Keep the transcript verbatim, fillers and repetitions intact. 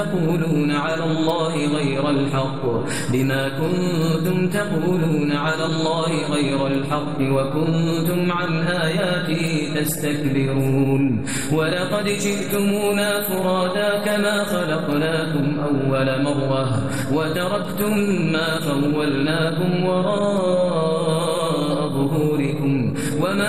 تقولون على الله غير الحق بما كنتم تقولون على الله غير الحق وكنتم عن آياته تستكبرون ولقد جئتمونا فرادا كما خلقناكم أول مرة وتركتم ما خولناكم وراء ظهوركم وما